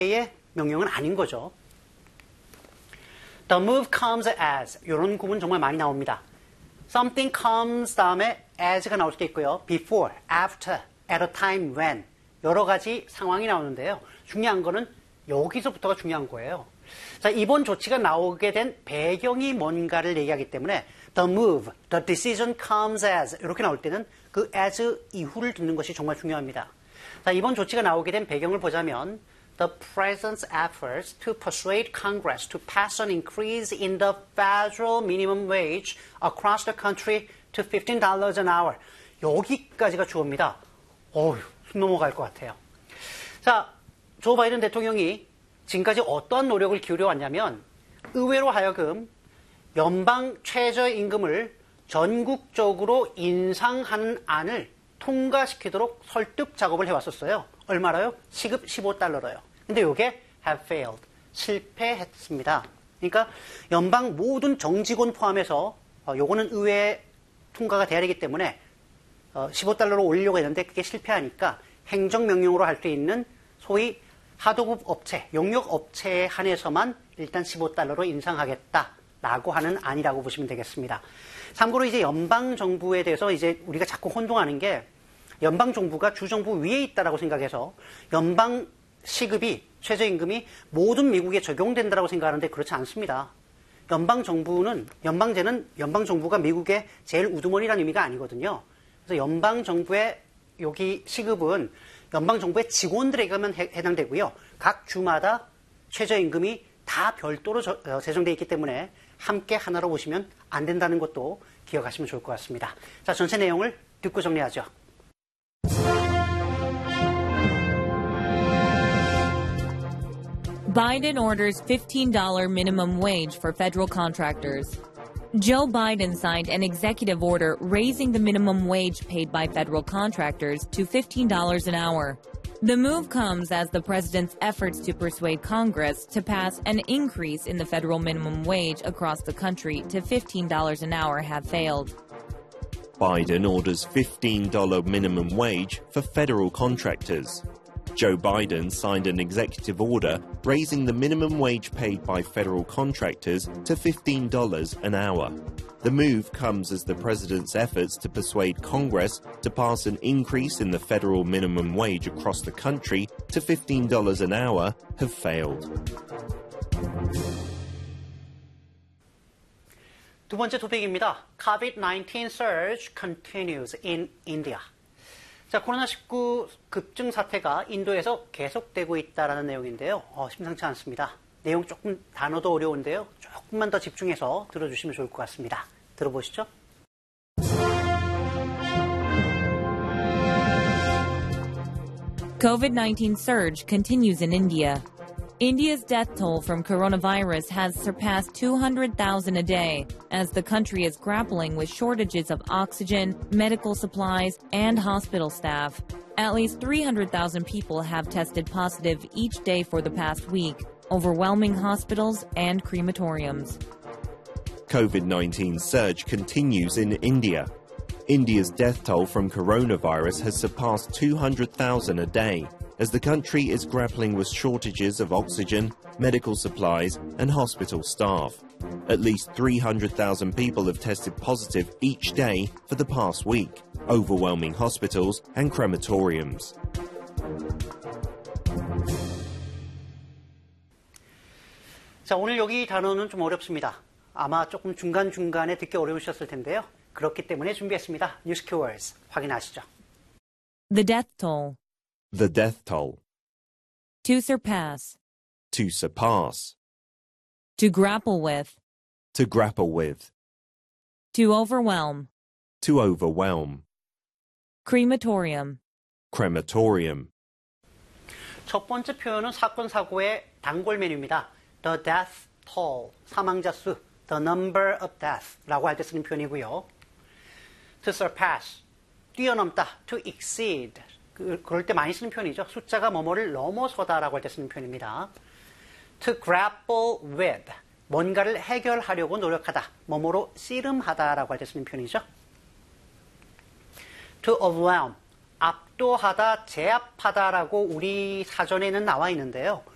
의 명령은 아닌 거죠. The move comes as 이런 구문 정말 많이 나옵니다. Something comes 다음에 as가 나올 수도 있고요. Before, after, at a time when 여러 가지 상황이 나오는데요. 중요한 거는 여기서부터가 중요한 거예요. 자, 이번 조치가 나오게 된 배경이 뭔가를 얘기하기 때문에 the move, the decision comes as 이렇게 나올 때는 그 as 이후를 듣는 것이 정말 중요합니다. 자, 이번 조치가 나오게 된 배경을 보자면 the president's efforts to persuade Congress to pass an increase in the federal minimum wage across the country to $15 an hour. 여기까지가 주어입니다. 숨 넘어갈 것 같아요. 자, 조 바이든 대통령이 지금까지 어떠한 노력을 기울여 왔냐면 의회로 하여금 연방 최저임금을 전국적으로 인상하는 안을 통과시키도록 설득 작업을 해왔었어요. 얼마로요? 시급 $15로요. 근데 이게 have failed. 실패했습니다. 그러니까 연방 모든 정직원 포함해서 요거는 의회 통과가 돼야 되기 때문에 $15로 올리려고 했는데 그게 실패하니까 행정명령으로 할 수 있는 소위 하도급 업체, 용역 업체에 한해서만 일단 $15로 인상하겠다라고 하는 안이라고 보시면 되겠습니다. 참고로 이제 연방정부에 대해서 이제 우리가 자꾸 혼동하는 게 연방정부가 주정부 위에 있다라고 생각해서 연방 시급이, 최저임금이 모든 미국에 적용된다라고 생각하는데 그렇지 않습니다. 연방정제는 연방정부가 미국의 제일 우두머리라는 의미가 아니거든요. 그래서 연방정부의 여기 시급은 연방정부의 직원들에게만 해당되고요. 각 주마다 최저임금이 다 별도로 제정되어 있기 때문에 함께 하나로 보시면 안 된다는 것도 기억하시면 좋을 것 같습니다. 자, 전체 내용을 듣고 정리하죠. Biden orders $15 minimum wage for federal contractors. Joe Biden signed an executive order raising the minimum wage paid by federal contractors to $15 an hour. The move comes as the president's efforts to persuade Congress to pass an increase in the federal minimum wage across the country to $15 an hour have failed. Biden orders $15 minimum wage for federal contractors. Joe Biden signed an executive order raising the minimum wage paid by federal contractors to $15 an hour. The move comes as the president's efforts to persuade Congress to pass an increase in the federal minimum wage across the country to $15 an hour have failed. 두 번째 토픽입니다. COVID-19 surge continues in India. 자, 코로나19 급증 사태가 인도에서 계속되고 있다는 내용인데요. 심상치 않습니다. 내용 조금 단어도 어려운데요. 조금만 더 집중해서 들어주시면 좋을 것 같습니다. 들어보시죠. COVID-19 surge continues in India. India's death toll from coronavirus has surpassed 200,000 a day as the country is grappling with shortages of oxygen, medical supplies, and hospital staff. At least 300,000 people have tested positive each day for the past week, overwhelming hospitals and crematoriums. COVID-19 surge continues in India. India's death toll from coronavirus has surpassed 200,000 a day, as the country is grappling with shortages of oxygen, medical supplies, and hospital staff. At least 300,000 people have tested positive each day for the past week, overwhelming hospitals and crematoriums. 자, 오늘 여기 단어는 좀 어렵습니다. 아마 조금 중간중간에 듣기 어려우셨을 텐데요. 그렇기 때문에 준비했습니다. 뉴스 키워드스 확인하시죠. The death toll. The death toll. To surpass. To surpass. To grapple with. To grapple with. To overwhelm. To overwhelm. Crematorium. Crematorium. 첫 번째 표현은 사건 사고의 단골 메뉴입니다. The death toll, 사망자 수, the number of death라고 할 때 쓰는 표현이고요. To surpass, 뛰어넘다, to exceed, 그럴 때 많이 쓰는 표현이죠. 숫자가 뭐뭐를 넘어서다라고 할 때 쓰는 표현입니다. To grapple with, 뭔가를 해결하려고 노력하다, 뭐뭐로 씨름하다라고 할 때 쓰는 표현이죠. To overwhelm, 압도하다, 제압하다라고 우리 사전에는 나와 있는데요.